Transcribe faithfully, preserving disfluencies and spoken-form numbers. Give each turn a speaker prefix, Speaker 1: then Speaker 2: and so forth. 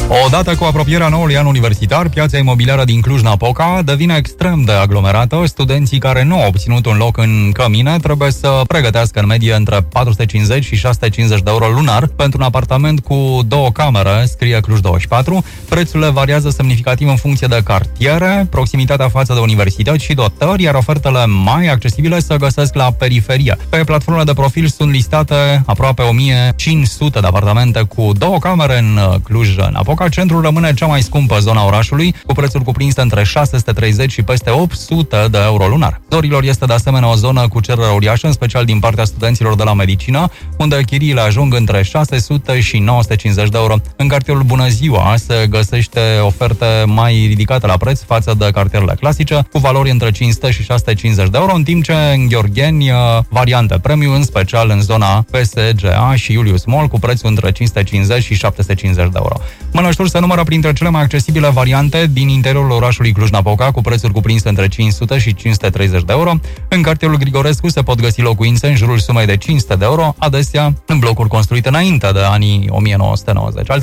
Speaker 1: Odată cu apropierea noului an universitar, piața imobiliară din Cluj-Napoca devine extrem de aglomerată. Studenții care nu au obținut un loc în cămine trebuie să pregătească în medie între patru sute cincizeci și șase sute cincizeci de euro lunar pentru un apartament cu două camere, scrie Cluj douăzeci și patru. Prețurile variază semnificativ în funcție de cartiere, proximitatea față de universități și dotări, iar ofertele mai accesibile se găsesc la periferie. Pe platformele de profil sunt listate aproape o mie cinci sute de apartamente cu două camere în Cluj-Napoca. Centrul rămâne cea mai scumpă zona orașului, cu prețuri cuprinse între șase sute treizeci și peste opt sute de euro lunar. Zorilor este de asemenea o zonă cu cerere uriașă, în special din partea studenților de la medicină, unde chiriile ajung între șase sute și nouă sute cincizeci de euro. În cartierul Bună Ziua se găsește oferte mai ridicate la preț față de cartierele clasice, cu valori între cinci sute și șase sute cincizeci de euro, în timp ce în Gheorgheni variante premium, în special în zona P S G A și Iulius Mall, cu prețul între cinci sute cincizeci și șapte sute cincizeci de euro. Mănășturi se numără printre cele mai accesibile variante din interiorul orașului Cluj-Napoca, cu prețuri cuprinse între cinci sute și cinci sute treizeci de euro. În cartierul Grigorescu se pot găsi locuințe în jurul sumei de cinci sute de euro, adesea în blocuri construite înainte de anii o mie nouă sute nouăzeci.